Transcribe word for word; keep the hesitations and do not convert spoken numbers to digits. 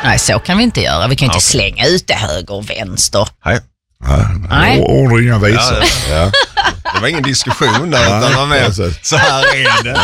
Nej, så kan vi inte göra. Vi kan inte Ja. slänga ut det höger och vänster. Nej. Nej. Ord och inga visor. Ja, det var ingen diskussion där, utan det var mer så här är det.